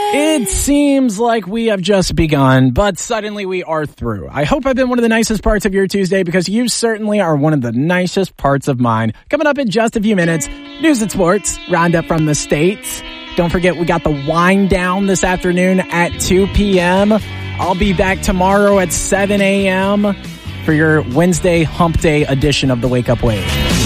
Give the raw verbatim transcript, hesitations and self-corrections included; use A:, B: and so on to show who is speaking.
A: It seems like we have just begun, but suddenly we are through. I hope I've been one of the nicest parts of your Tuesday because you certainly are one of the nicest parts of mine. Coming up in just a few minutes, news and sports, roundup from the States. Don't forget, we got the wind down this afternoon at two p.m. I'll be back tomorrow at seven a.m. for your Wednesday hump day edition of the Wake Up Wave.